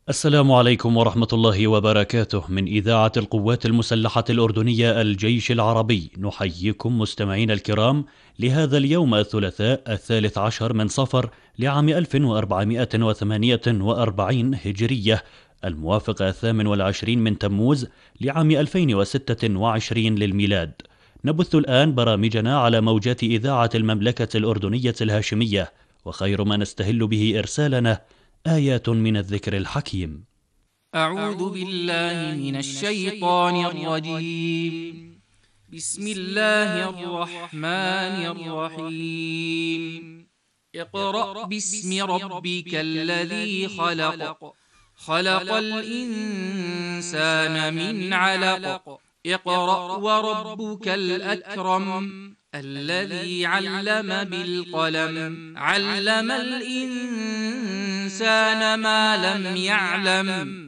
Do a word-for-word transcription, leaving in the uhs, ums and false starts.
السلام عليكم ورحمة الله وبركاته. من إذاعة القوات المسلحة الأردنية الجيش العربي نحييكم مستمعين الكرام لهذا اليوم الثلاثاء الثالث عشر من صفر لعام ألف وأربعمائة وثمانية وأربعين هجرية، الموافق الثامن والعشرين من تموز لعام ألفين وستة وعشرين للميلاد. نبث الآن برامجنا على موجات إذاعة المملكة الأردنية الهاشمية، وخير ما نستهل به إرسالنا آيات من الذكر الحكيم. أعوذ بالله من الشيطان الرجيم. بسم الله الرحمن الرحيم. اقرأ باسم ربك الذي خلق خلق الإنسان من علق. اقرأ وربك الأكرم الذي علم بالقلم علم الإنسان ما لم يعلم.